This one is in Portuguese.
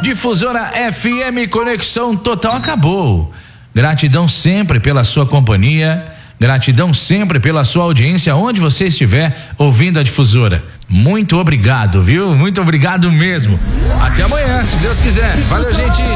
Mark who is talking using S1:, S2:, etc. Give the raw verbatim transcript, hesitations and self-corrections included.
S1: Difusora F M Conexão Total acabou. Gratidão sempre pela sua companhia, gratidão sempre pela sua audiência, onde você estiver ouvindo a Difusora. Muito obrigado, viu? Muito obrigado mesmo. Até amanhã, se Deus quiser. Valeu, gente.